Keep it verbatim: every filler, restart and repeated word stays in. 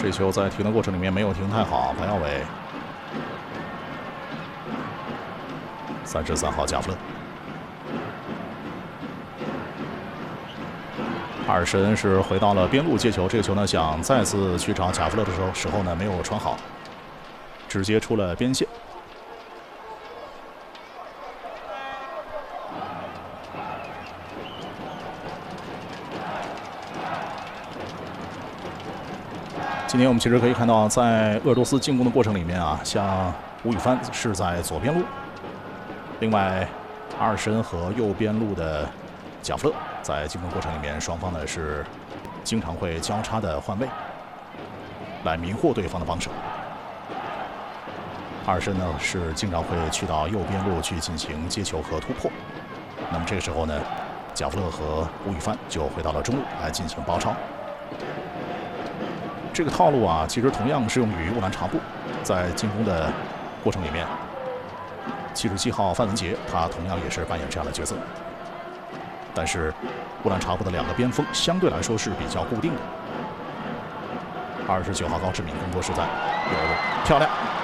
这球在停的过程里面没有停太好，彭耀伟。三十三号贾弗勒。 二神是回到了边路接球，这个球呢想再次去找贾弗勒的时候，时候呢没有传好，直接出了边线。今天我们其实可以看到，在鄂尔多斯进攻的过程里面啊，像吴宇帆是在左边路，另外二神和右边路的贾弗勒。 在进攻过程里面，双方呢是经常会交叉的换位，来迷惑对方的帮手。二申呢是经常会去到右边路去进行接球和突破。那么这个时候呢，贾弗勒和吴宇帆就回到了中路来进行包抄。这个套路啊，其实同样适用于乌兰察布，在进攻的过程里面，七十七号范文杰他同样也是扮演这样的角色。 但是，乌兰察布的两个边锋相对来说是比较固定的。二十九号高志敏更多是在右路，漂亮。